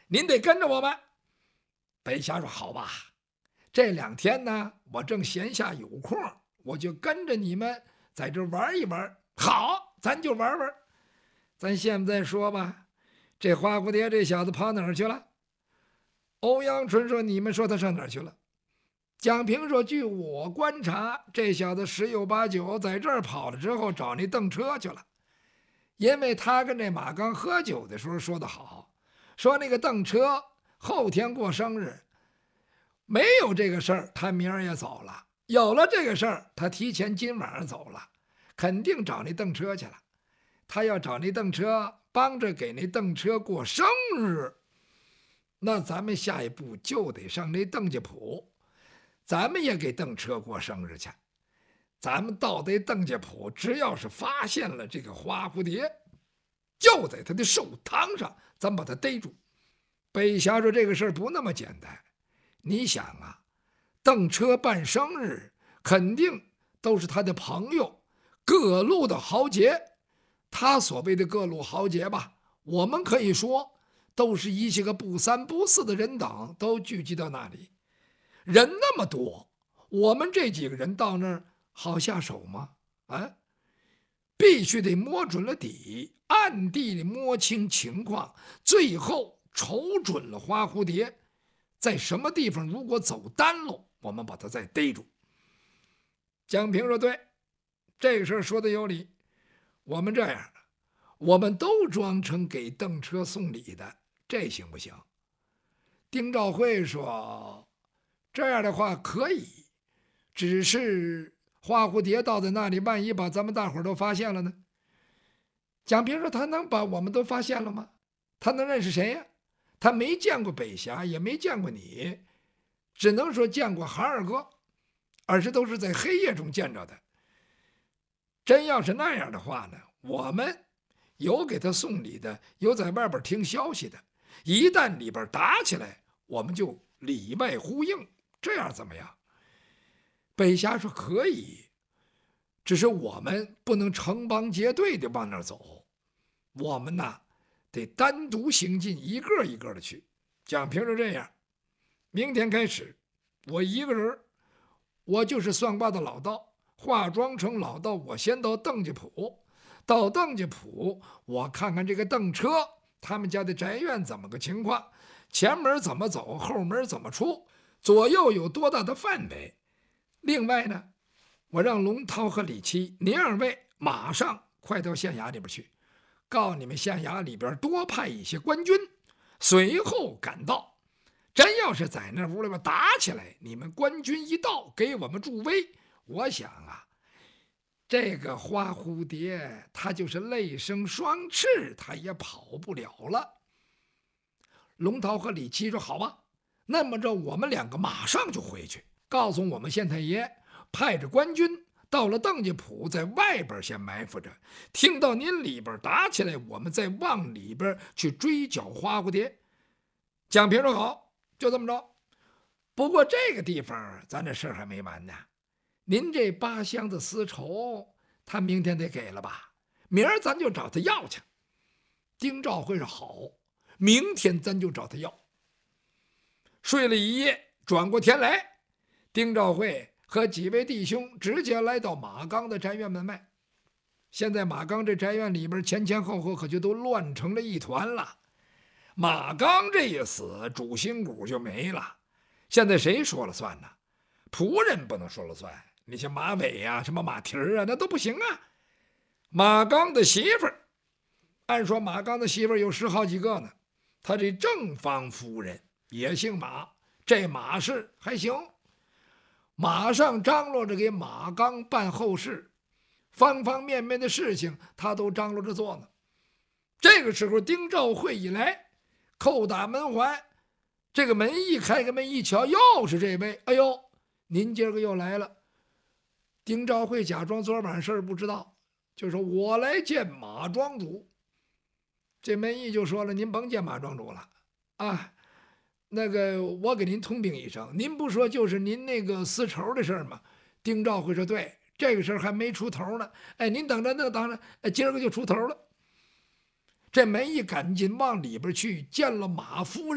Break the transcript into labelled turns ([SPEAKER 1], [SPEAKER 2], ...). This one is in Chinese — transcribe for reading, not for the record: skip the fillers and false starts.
[SPEAKER 1] 您得跟着我们。”北侠说：“好吧，这2天呢，我正闲下有空，我就跟着你们在这玩一玩。好，咱就玩玩。咱现在说吧，这花蝴蝶这小子跑哪儿去了？”欧阳春说：“你们说他上哪儿去了？”蒋平说：“据我观察，这小子十有八九在这儿跑了之后找那邓车去了，因为他跟这马刚喝酒的时候说得好，说那个邓车后天过生日，没有这个事儿，他明儿也走了；有了这个事儿，他提前今晚上走了，肯定找那邓车去了。他要找那邓车，帮着给那邓车过生日，那咱们下一步就得上那邓家铺。”咱们也给邓车过生日去，咱们到这邓家铺，只要是发现了这个花蝴蝶，就在他的寿堂上，咱把他逮住。北侠说：“这个事儿不那么简单，你想啊，邓车办生日，肯定都是他的朋友，各路的豪杰。他所谓的各路豪杰吧，我们可以说都是一些个不三不四的人等都聚集到那里。人那么多，我们这几个人到那儿好下手吗？必须得摸准了底，暗地里摸清情况，最后瞅准了花蝴蝶在什么地方。如果走单路，我们把他再逮住。”蒋平说：“对，这个事儿说的有理。我们这样，我们都装成给邓车送礼的，这行不行？”丁兆会说：“这样的话可以，只是花蝴蝶到在那里，万一把咱们大伙儿都发现了呢？”蒋平说：“他能把我们都发现了吗？他能认识谁呀？他没见过北侠，也没见过你，只能说见过韩二哥，而是都是在黑夜中见着的。真要是那样的话呢，我们有给他送礼的，有在外边听消息的，一旦里边打起来，我们就里外呼应，这样怎么样？”北侠说：“可以，只是我们不能成帮结队的往那儿走，我们呐得单独行进，一个一个的去。”蒋平说：“这样，明天开始，我一个人，我就是算卦的老道，化妆成老道，我先到邓家铺，到邓家铺，我看看这个邓车他们家的宅院怎么个情况，前门怎么走，后门怎么出，左右有多大的范围。另外呢，我让龙涛和李七，您2位马上快到县衙里边去，告你们县衙里边多派一些官军，随后赶到。真要是在那屋里边打起来，你们官军一到，给我们助威。我想啊，这个花蝴蝶它就是泪生双翅，它也跑不了了。”龙涛和李七说：“好吧，那么着我们2个马上就回去，告诉我们县太爷，派着官军到了邓家铺，在外边先埋伏着，听到您里边打起来，我们再往里边去追剿花蝴蝶。”蒋平说：“好，就这么着。不过这个地方咱这事儿还没完呢，您这8箱子丝绸，他明天得给了吧？明儿咱就找他要去。”丁兆会说：“好，明天咱就找他要。”睡了一夜，转过天来，丁兆会和几位弟兄直接来到马刚的宅院门外。现在马刚这宅院里边前后后可就都乱成了一团了。马刚这一死，主心骨就没了。现在谁说了算呢？仆人不能说了算，你像马尾啊、什么马蹄儿啊，那都不行啊。马刚的媳妇儿，按说马刚的媳妇儿有10好几个呢，他这正房夫人也姓马，这马氏还行，马上张罗着给马刚办后事，方方面面的事情他都张罗着做呢。这个时候丁兆会一来，叩打门环，这个门一开，个门一瞧，又是这位。哎呦，您今儿个又来了。丁兆会假装昨晚事儿不知道，就说：“我来见马庄主。”这门役就说了：“您甭见马庄主了啊，那个我给您通禀一声，您不说就是您那个丝绸的事儿吗？”丁兆会说：“对，这个事儿还没出头呢。哎，您等着，那当然，今儿个就出头了。”这门役赶紧往里边去，见了马夫人。